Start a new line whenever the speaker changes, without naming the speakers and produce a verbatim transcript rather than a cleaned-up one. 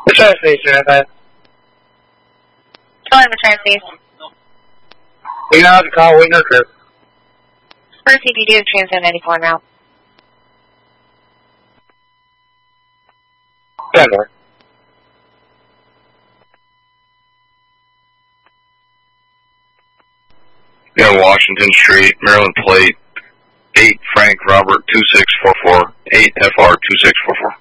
The train station, I think.
Still in the train station.
You know how to call Winger Crew.
First C P D is Transcend ninety-four now.
Denver.
Yeah, Washington Street, Maryland Plate, eight Frank Robert two six four four, eight F R two six four four.